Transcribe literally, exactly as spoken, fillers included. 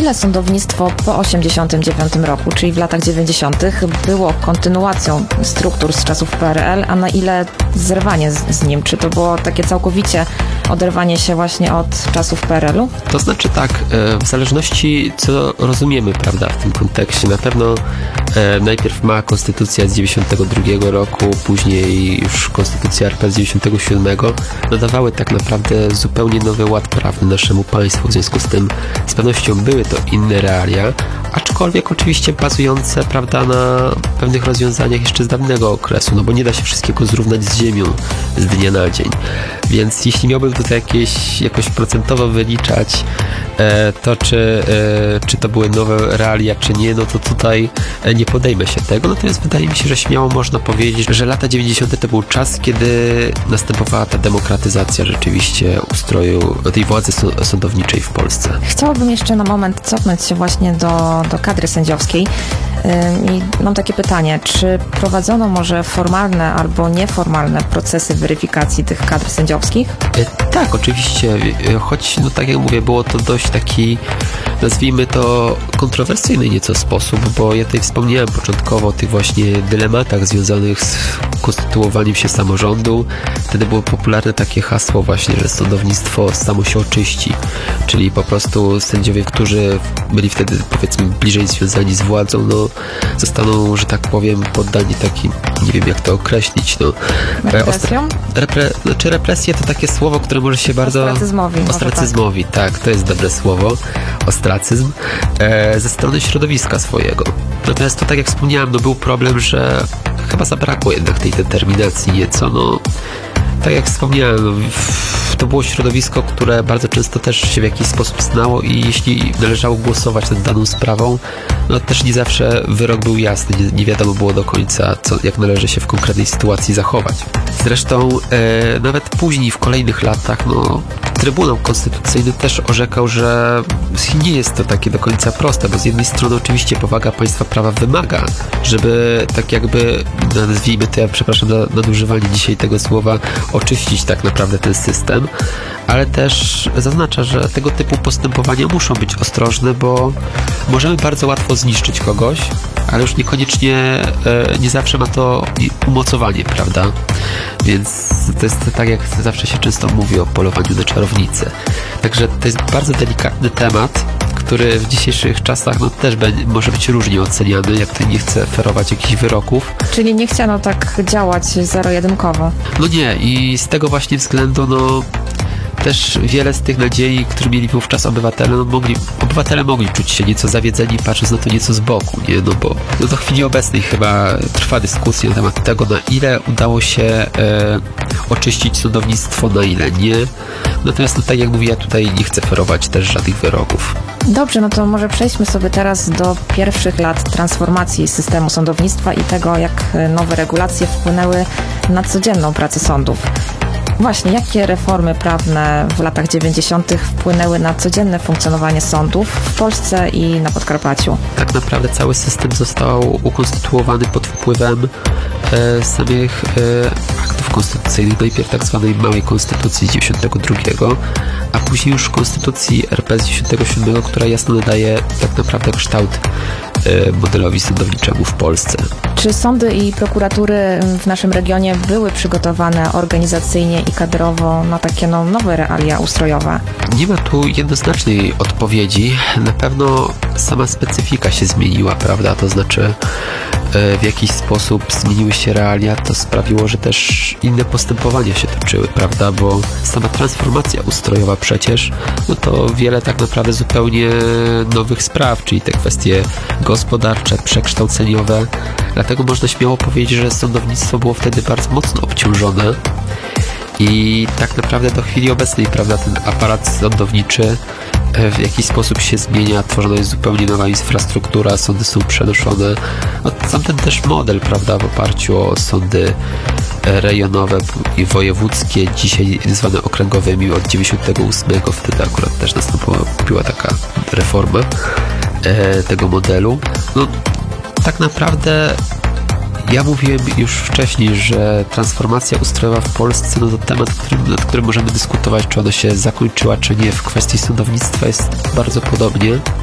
ile sądownictwo po osiemdziesiątym dziewiątym roku, czyli w latach dziewięćdziesiątych było kontynuacją struktur z czasów P R L, a na ile zerwanie z, z nim? Czy to było takie całkowicie oderwanie się właśnie od czasów P R L-u? To znaczy tak, w zależności co rozumiemy, prawda, w tym kontekście. Na pewno e, najpierw mała konstytucja z dziewięćdziesiątego drugiego roku, później już konstytucja R P z dziewięćdziesiątego siódmego nadawały tak naprawdę zupełnie nowy ład prawny naszemu państwu. W związku z tym z pewnością były to inne realia, aczkolwiek oczywiście bazujące, prawda, na pewnych rozwiązaniach jeszcze z dawnego okresu, no bo nie da się wszystkiego zrównać z ziemią z dnia na dzień. Więc jeśli miałbym tutaj jakieś, jakoś procentowo wyliczać e, to, czy, e, czy to były nowe realia, czy nie, no to tutaj e, nie podejmę się tego. Natomiast wydaje mi się, że śmiało można powiedzieć, że lata dziewięćdziesiąte to był czas, kiedy następowała ta demokratyzacja rzeczywiście ustroju tej władzy sądowniczej w Polsce. Chciałabym jeszcze na moment cofnąć się właśnie do, do kadry sędziowskiej. I mam takie pytanie, czy prowadzono może formalne albo nieformalne procesy weryfikacji tych kadr sędziowskich? E, tak, oczywiście, choć no tak jak mówię, było to dość taki, nazwijmy to, kontrowersyjny nieco sposób, bo ja tutaj wspomniałem początkowo o tych właśnie dylematach związanych z konstytuowaniem się samorządu. Wtedy było popularne takie hasło właśnie, że sądownictwo samo się oczyści, czyli po prostu sędziowie, którzy byli wtedy, powiedzmy, bliżej związani z władzą, no zostaną, że tak powiem, poddani takim, nie wiem jak to określić, no. Represją? Repre, znaczy represje to takie słowo, które może się bardzo... Ostracyzmowi. Ostracyzmowi, tak. tak, to jest dobre słowo. Ostracyzm. E, ze strony środowiska swojego. Natomiast to, tak jak wspomniałem, no był problem, że chyba zabrakło jednak tej determinacji nieco, no. Tak jak wspomniałem, to było środowisko, które bardzo często też się w jakiś sposób znało i jeśli należało głosować nad daną sprawą, no też nie zawsze wyrok był jasny, nie, nie wiadomo było do końca, co, jak należy się w konkretnej sytuacji zachować. Zresztą e, nawet później, w kolejnych latach, no, Trybunał Konstytucyjny też orzekał, że nie jest to takie do końca proste, bo z jednej strony oczywiście powaga państwa prawa wymaga, żeby tak jakby, nazwijmy to, ja przepraszam za nadużywanie dzisiaj tego słowa, oczyścić tak naprawdę ten system, ale też zaznacza, że tego typu postępowania muszą być ostrożne, bo możemy bardzo łatwo zniszczyć kogoś, ale już niekoniecznie, e, nie zawsze ma to umocowanie, prawda? Więc to jest tak, jak zawsze się często mówi o polowaniu na czarownicę. Także to jest bardzo delikatny temat, który w dzisiejszych czasach no, też będzie, może być różnie oceniany, jak tutaj nie chcę ferować jakichś wyroków. Czyli nie chciano tak działać zero-jedynkowo. No nie, i z tego właśnie względu, no też wiele z tych nadziei, które mieli wówczas obywatele, no mogli, obywatele mogli czuć się nieco zawiedzeni, patrząc na to nieco z boku, nie? No bo no do chwili obecnej chyba trwa dyskusja na temat tego, na ile udało się e, oczyścić sądownictwo, na ile nie. Natomiast no, tak jak mówię, ja tutaj nie chcę ferować też żadnych wyroków. Dobrze, no to może przejdźmy sobie teraz do pierwszych lat transformacji systemu sądownictwa i tego, jak nowe regulacje wpłynęły na codzienną pracę sądów. Właśnie, jakie reformy prawne w latach dziewięćdziesiątych wpłynęły na codzienne funkcjonowanie sądów w Polsce i na Podkarpaciu? Tak naprawdę cały system został ukonstytuowany pod wpływem e, samych e, aktów konstytucyjnych. Najpierw tak zwanej małej konstytucji z dziewięćdziesiątego drugiego, a później już konstytucji R P z dziewięćdziesiątego siódmego, która jasno nadaje tak naprawdę kształt e, modelowi sądowniczemu w Polsce. Czy sądy i prokuratury w naszym regionie były przygotowane organizacyjnie i kadrowo na takie no, nowe realia ustrojowe? Nie ma tu jednoznacznej odpowiedzi. Na pewno sama specyfika się zmieniła, prawda? To znaczy w jakiś sposób zmieniły się realia, to sprawiło, że też inne postępowania się toczyły, prawda? Bo sama transformacja ustrojowa przecież, no to wiele tak naprawdę zupełnie nowych spraw, czyli te kwestie gospodarcze, przekształceniowe. Dlatego można śmiało powiedzieć, że sądownictwo było wtedy bardzo mocno obciążone i tak naprawdę do chwili obecnej, prawda, ten aparat sądowniczy w jakiś sposób się zmienia, tworzona jest zupełnie nowa infrastruktura, sądy są przenoszone. No, sam ten też model, prawda, w oparciu o sądy rejonowe i wojewódzkie, dzisiaj zwane okręgowymi od dziewięćdziesiątego ósmego, wtedy akurat też nastąpiła taka reforma e, tego modelu. No, tak naprawdę ja mówiłem już wcześniej, że transformacja ustrojowa w Polsce no to temat, którym, nad którym możemy dyskutować, czy ona się zakończyła, czy nie. W kwestii sądownictwa jest bardzo podobnie.